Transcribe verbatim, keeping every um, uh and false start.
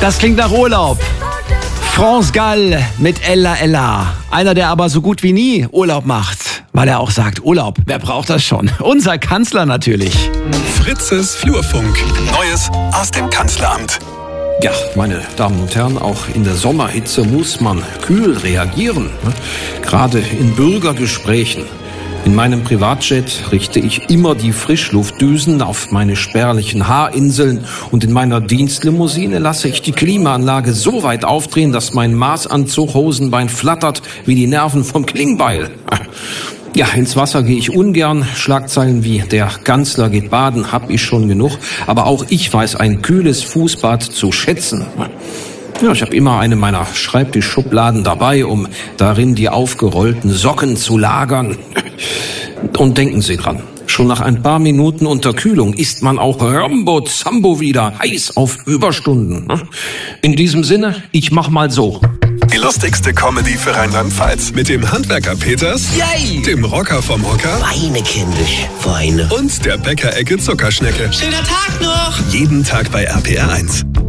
Das klingt nach Urlaub. France Gall mit Ella Ella. Einer, der aber so gut wie nie Urlaub macht. Weil er auch sagt, Urlaub, wer braucht das schon? Unser Kanzler natürlich. Fritzes Flurfunk. Neues aus dem Kanzleramt. Ja, meine Damen und Herren, auch in der Sommerhitze muss man kühl reagieren. Ne? Gerade in Bürgergesprächen. In meinem Privatjet richte ich immer die Frischluftdüsen auf meine spärlichen Haarinseln und in meiner Dienstlimousine lasse ich die Klimaanlage so weit aufdrehen, dass mein Maßanzug-Hosenbein flattert wie die Nerven vom Klingbeil. Ja, ins Wasser gehe ich ungern. Schlagzeilen wie der Kanzler geht baden, hab ich schon genug. Aber auch ich weiß ein kühles Fußbad zu schätzen. Ja, ich habe immer eine meiner Schreibtischschubladen dabei, um darin die aufgerollten Socken zu lagern. Und denken Sie dran, schon nach ein paar Minuten Unterkühlung ist man auch Rambo Zambo wieder heiß auf Überstunden. In diesem Sinne, ich mach mal so. Die lustigste Comedy für Rheinland-Pfalz mit dem Handwerker Peters, Yay! dem Rocker vom Hocker Weine, kindisch, Weine. und der Bäckerecke Zuckerschnecke. Schöner Tag noch! Jeden Tag bei R P R eins.